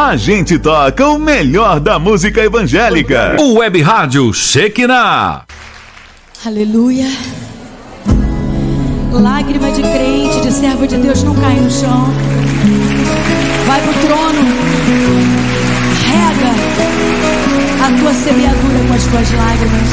a gente toca o melhor da música evangélica. O Web Rádio Shekinah. Aleluia. Lágrima de crente, de servo de Deus não cai no chão. Vai pro trono. Rega a tua semeadura com as tuas lágrimas.